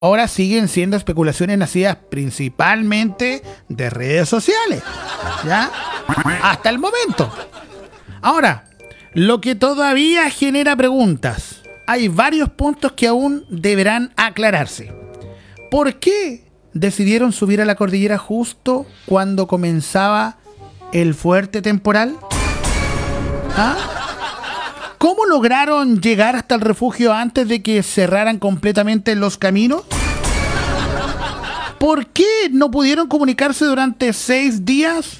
ahora siguen siendo especulaciones nacidas principalmente de redes sociales, ¿ya? Hasta el momento. Ahora, lo que todavía genera preguntas. Hay varios puntos que aún deberán aclararse. ¿Por qué decidieron subir a la cordillera justo cuando comenzaba el fuerte temporal? ¿Ah? ¿Cómo lograron llegar hasta el refugio antes de que cerraran completamente los caminos? ¿Por qué no pudieron comunicarse durante 6 días?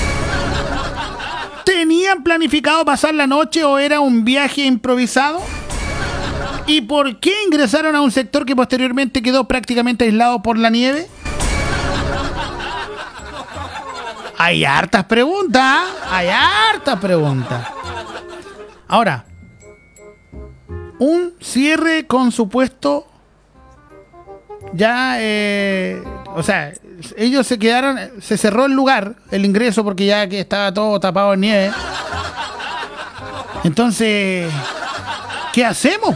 ¿Tenían planificado pasar la noche o era un viaje improvisado? ¿Y por qué ingresaron a un sector que posteriormente quedó prácticamente aislado por la nieve? Hay hartas preguntas, hay hartas preguntas. Ahora, un cierre con supuesto ya, o sea, ellos se quedaron, se cerró el lugar, el ingreso, porque ya que estaba todo tapado en nieve. Entonces, ¿qué hacemos?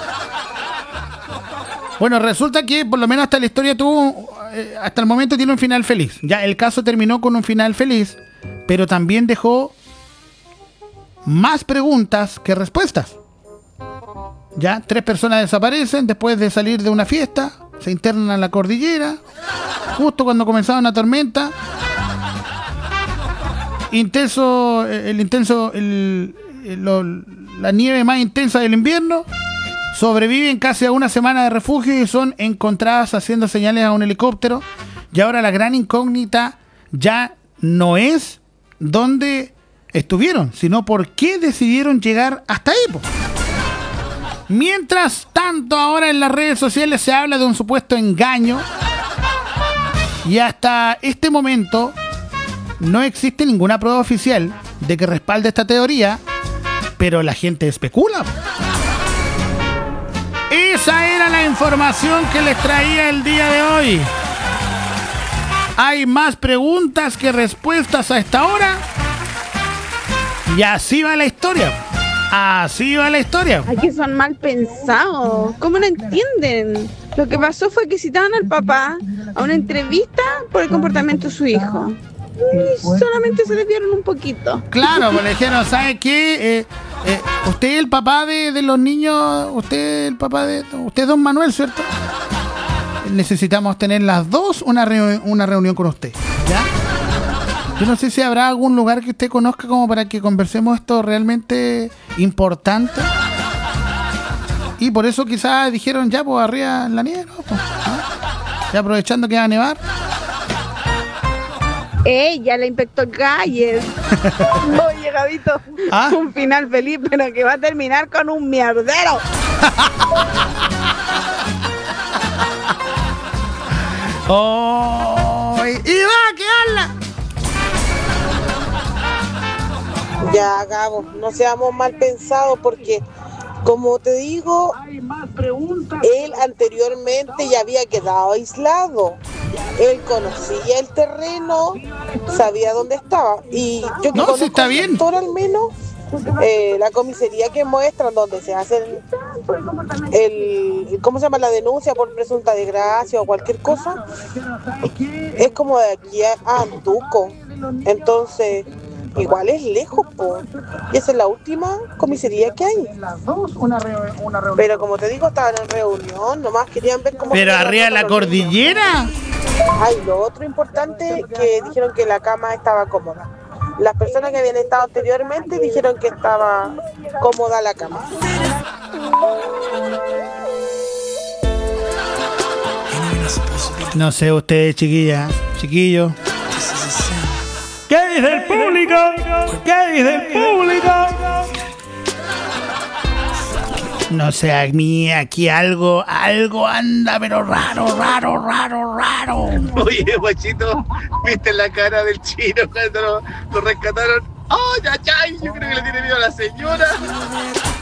Bueno, resulta que por lo menos hasta la historia tuvo, hasta el momento tiene un final feliz. Ya el caso terminó con un final feliz, pero también dejó más preguntas que respuestas. Ya 3 personas desaparecen después de salir de una fiesta, se internan a la cordillera, justo cuando comenzaba una tormenta. La nieve más intensa del invierno. Sobreviven casi a una semana de refugio y son encontradas haciendo señales a un helicóptero. Y ahora la gran incógnita ya no es dónde estuvieron, sino por qué decidieron llegar hasta ahí. Mientras tanto, ahora en las redes sociales se habla de un supuesto engaño. Y hasta este momento no existe ninguna prueba oficial de que respalde esta teoría, pero la gente especula. Esa era la información que les traía el día de hoy. Hay más preguntas que respuestas a esta hora. Y así va la historia. Así va la historia. Aquí son mal pensados. ¿Cómo no entienden? Lo que pasó fue que citaban al papá a una entrevista por el comportamiento de su hijo. Y solamente se desviaron un poquito. Claro, pues le dijeron, ¿sabe qué? Usted es el papá de los niños, usted es el papá de... Usted es don Manuel, ¿cierto? Necesitamos tener las dos una reunión con usted, ¿ya? Yo no sé si habrá algún lugar que usted conozca como para que conversemos esto realmente importante. Y por eso quizás dijeron, ya, pues arriba en la nieve, ¿no? Pues, ¿no? Ya aprovechando que va a nevar. Ya le inspector Calles. Oye, Gabito, un final feliz, pero que va a terminar con un mierdero. ¡Oh! ¡Y va a quedarla! Ya, Gabo, no seamos mal pensados porque, como te digo, él anteriormente ya había quedado aislado. Él conocía el terreno, sabía dónde estaba. Y yo que no, sí está bien. Al menos la comisaría que muestran donde se hace ¿cómo se llama? La denuncia por presunta desgracia o cualquier cosa, es como de aquí a Antuco. Entonces, igual es lejos, y esa es la última comisaría que hay. Pero como te digo, estaban en reunión, nomás querían ver cómo... ¿Pero arriba de la cordillera? Ay, lo otro importante, que dijeron que la cama estaba cómoda. Las personas que habían estado anteriormente dijeron que estaba cómoda la cama. No sé ustedes, chiquillas, chiquillos. ¿Qué dice el público? ¿Qué dice el público? No sé, a mí aquí algo anda, pero raro. Oye, guachito, ¿viste la cara del chino cuando lo rescataron? ¡Oh, ya! Yo creo que le tiene miedo a la señora.